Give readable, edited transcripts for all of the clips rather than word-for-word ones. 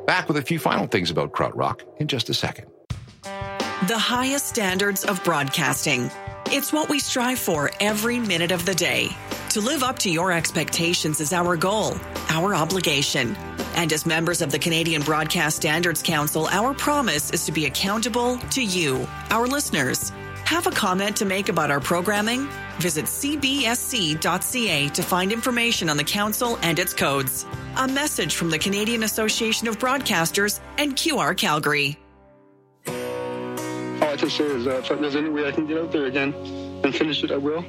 Back with a few final things about Krautrock in just a second. The highest standards of broadcasting. It's what we strive for every minute of the day. To live up to your expectations is our goal, our obligation. And as members of the Canadian Broadcast Standards Council, our promise is to be accountable to you, our listeners. Have a comment to make about our programming? Visit cbsc.ca to find information on the council and its codes. A message from the Canadian Association of Broadcasters and QR Calgary. All I can say is if there's any way I can get out there again and finish it, I will.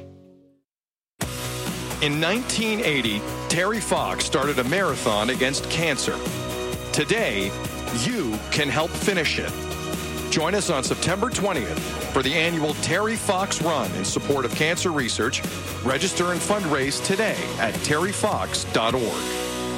In 1980, Terry Fox started a marathon against cancer. Today, you can help finish it. Join us on September 20th for the annual Terry Fox Run in support of cancer research. Register and fundraise today at terryfox.org.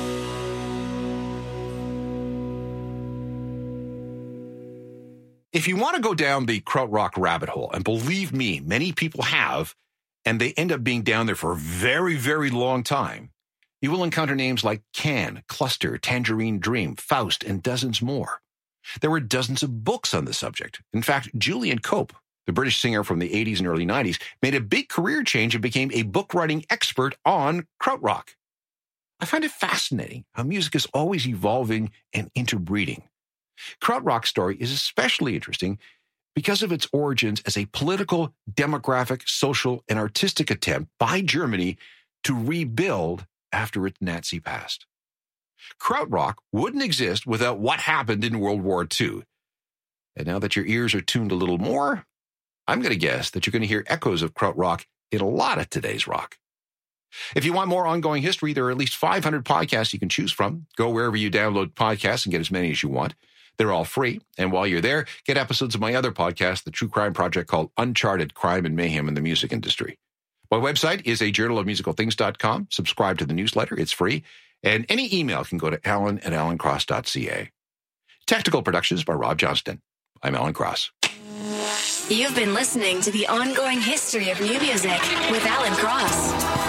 If you want to go down the Krautrock rabbit hole, and believe me, many people have, and they end up being down there for a very, very long time, you will encounter names like Can, Cluster, Tangerine Dream, Faust, and dozens more. There were dozens of books on the subject. In fact, Julian Cope, the British singer from the 80s and early 90s, made a big career change and became a book-writing expert on Krautrock. I find it fascinating how music is always evolving and interbreeding. Krautrock's story is especially interesting because of its origins as a political, demographic, social, and artistic attempt by Germany to rebuild after its Nazi past. Krautrock wouldn't exist without what happened in World War II. And now that your ears are tuned a little more, I'm going to guess that you're going to hear echoes of Krautrock in a lot of today's rock. If you want more ongoing history, there are at least 500 podcasts you can choose from. Go wherever you download podcasts and get as many as you want. They're all free. And while you're there, get episodes of my other podcast, the true crime project called Uncharted: Crime and Mayhem in the Music Industry. My website is ajournalofmusicalthings.com. Subscribe to the newsletter. It's free. And any email can go to alan@alancross.ca. Technical productions by Rob Johnston. I'm Alan Cross. You've been listening to The Ongoing History of New Music with Alan Cross.